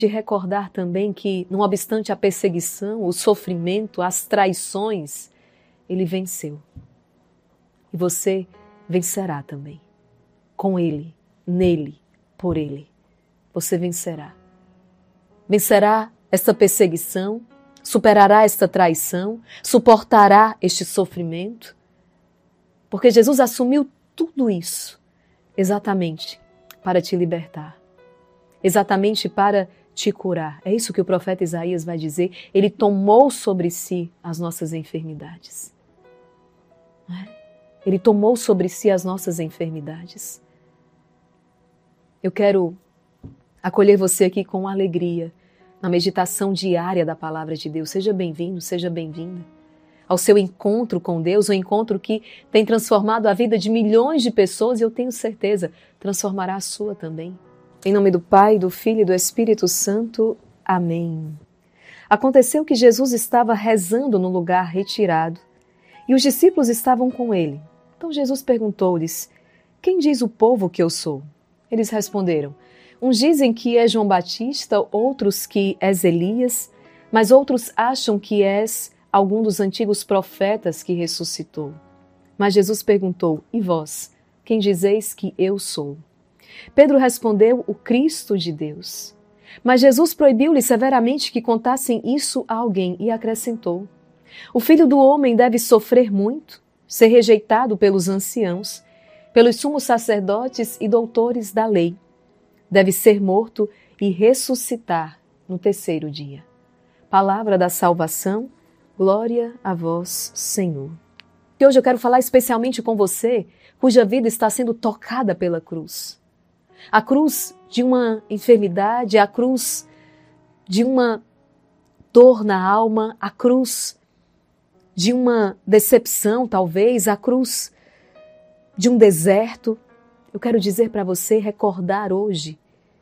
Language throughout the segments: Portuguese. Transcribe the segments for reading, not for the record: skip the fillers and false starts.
De recordar também que, não obstante a perseguição, o sofrimento, as traições, Ele venceu. E você vencerá também. Com Ele, nele, por Ele. Você vencerá. Vencerá esta perseguição, superará esta traição, suportará este sofrimento. Porque Jesus assumiu tudo isso exatamente para te libertar. Exatamente para te curar. É isso que o profeta Isaías vai dizer. Ele tomou sobre si as nossas enfermidades. Ele tomou sobre si as nossas enfermidades. Eu quero acolher você aqui com alegria na meditação diária da palavra de Deus. Seja bem-vindo, seja bem-vinda ao seu encontro com Deus, um encontro que tem transformado a vida de milhões de pessoas e eu tenho certeza, transformará a sua também. Em nome do Pai, do Filho e do Espírito Santo. Amém. Aconteceu que Jesus estava rezando no lugar retirado e os discípulos estavam com ele. Então Jesus perguntou-lhes: quem diz o povo que eu sou? Eles responderam: uns dizem que é João Batista, outros que és Elias, mas outros acham que és algum dos antigos profetas que ressuscitou. Mas Jesus perguntou: e vós, quem dizeis que eu sou? Pedro respondeu: o Cristo de Deus. Mas Jesus proibiu-lhe severamente que contassem isso a alguém e acrescentou: o Filho do Homem deve sofrer muito, ser rejeitado pelos anciãos, pelos sumos sacerdotes e doutores da lei. Deve ser morto e ressuscitar no terceiro dia. Palavra da salvação, glória a vós, Senhor. E hoje eu quero falar especialmente com você, cuja vida está sendo tocada pela cruz. A cruz de uma enfermidade, a cruz de uma dor na alma, a cruz de uma decepção, talvez, a cruz de um deserto. Eu quero dizer para você, recordar hoje,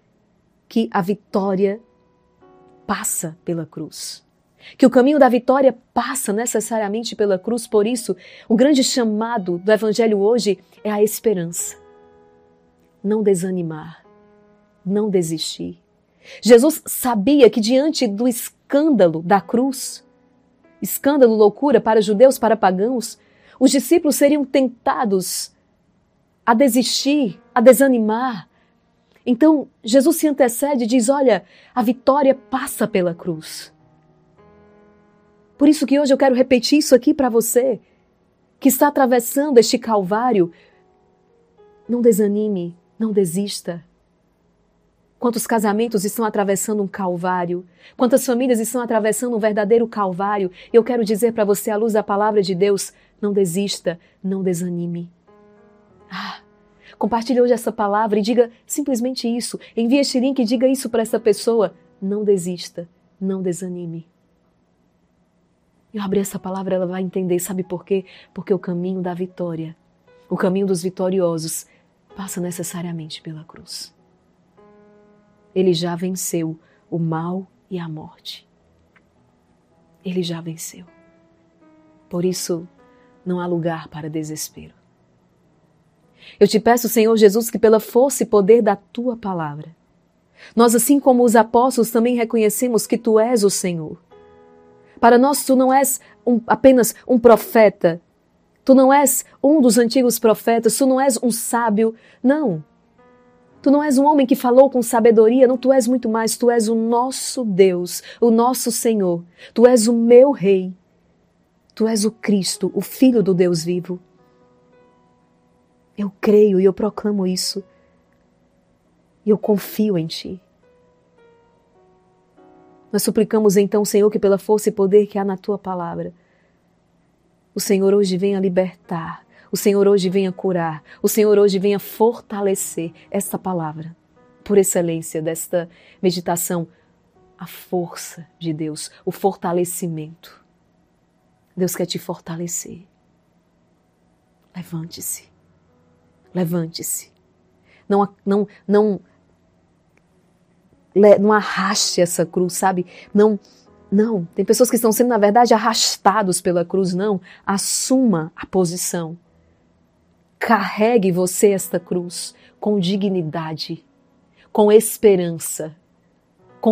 que a vitória passa pela cruz. Que o caminho da vitória passa necessariamente pela cruz. Por isso, o grande chamado do Evangelho hoje é a esperança. Não desanimar, não desistir. Jesus sabia que diante do escândalo da cruz, escândalo, loucura para judeus, para pagãos, os discípulos seriam tentados a desistir, a desanimar. Então, Jesus se antecede e diz: olha, a vitória passa pela cruz. Por isso que hoje eu quero repetir isso aqui para você, que está atravessando este Calvário. Não desanime, não desista. Quantos casamentos estão atravessando um Calvário? Quantas famílias estão atravessando um verdadeiro Calvário? E eu quero dizer para você, à luz da palavra de Deus, não desista, não desanime. Compartilhe hoje essa palavra e diga simplesmente isso. Envie este link e diga isso para essa pessoa. Não desista, não desanime. Eu abrir essa palavra, ela vai entender. Sabe por quê? Porque o caminho da vitória, o caminho dos vitoriosos, passa necessariamente pela cruz. Ele já venceu o mal e a morte. Ele já venceu. Por isso, não há lugar para desespero. Eu te peço, Senhor Jesus, que pela força e poder da Tua palavra, nós, assim como os apóstolos, também reconhecemos que Tu és o Senhor. Para nós, Tu não és apenas um profeta, Tu não és um dos antigos profetas, Tu não és um sábio, não. Tu não és um homem que falou com sabedoria, não, Tu és muito mais, Tu és o nosso Deus, o nosso Senhor. Tu és o meu Rei, Tu és o Cristo, o Filho do Deus vivo. Eu creio e eu proclamo isso. E eu confio em Ti. Nós suplicamos então, Senhor, que pela força e poder que há na Tua palavra, o Senhor hoje venha libertar, o Senhor hoje venha curar, o Senhor hoje venha fortalecer esta palavra, por excelência desta meditação, a força de Deus, o fortalecimento. Deus quer te fortalecer. Levante-se. Levante-se. Não arraste essa cruz, sabe? Não. Tem pessoas que estão sendo, na verdade, arrastados pela cruz. Não. Assuma a posição. Carregue você esta cruz com dignidade, com esperança.